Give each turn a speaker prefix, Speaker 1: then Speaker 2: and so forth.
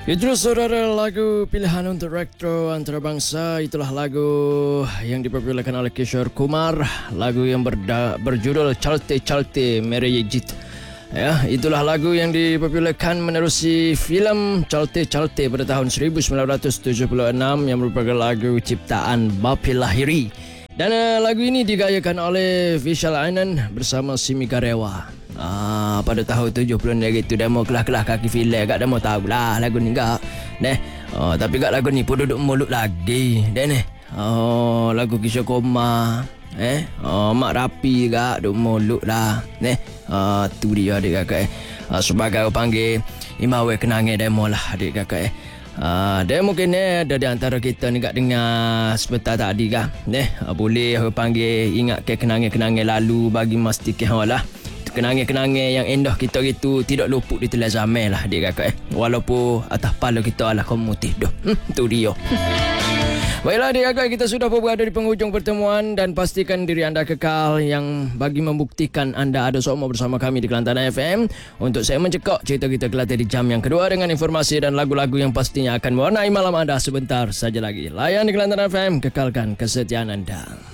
Speaker 1: Itu saudara lagu pilihan untuk retro antarabangsa. Itulah lagu yang dipopularkan oleh Kishore Kumar. Lagu yang berjudul Chalte Chalte Mere Ye Jeet. Ya, itulah lagu yang dipopularkan menerusi filem Chalte Chalte pada tahun 1976 yang merupakan lagu ciptaan Bappi Lahiri. Dan lagu ini digayakan oleh Vishal Anand bersama Simi Garewa. Pada tahun 70 gitu demo kelah-kelah kaki filem gak demo tahu lah lagu ni gak. Tapi gak lagu ni pun duduk mulut lagi. Lagu Kishore Kumar. Mak Rapi gak duduk mulut lah. Tu dia adik kakak. Sebagai orang panggil Imawe kenangan demo lah adik kakak. Dia mungkin ada di antara kita ni gak dengar sebentar tadi kah. Boleh orang panggil ingat ke kenangan-kenangan lalu bagi memastikan lah. Kenangan-kenangan yang indah kita gitu tidak luput di telan zaman lah adik kakak. Walaupun atas pala kita adalah kaum mutih dah. Tu dia. Baiklah adik kakak, kita sudah berada di penghujung pertemuan dan pastikan diri anda kekal yang bagi membuktikan anda ada semua bersama kami di Kelantan FM untuk saya mencekak cerita kita Kelantan di jam yang kedua dengan informasi dan lagu-lagu yang pastinya akan mewarnai malam anda sebentar saja lagi. Layan di Kelantan FM, kekalkan kesetiaan anda.